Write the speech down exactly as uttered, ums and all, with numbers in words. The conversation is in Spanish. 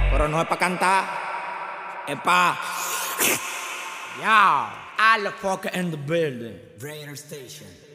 Pero no es pa' cantar, es pa'. Yo, all the fucker in the building. Raider Station.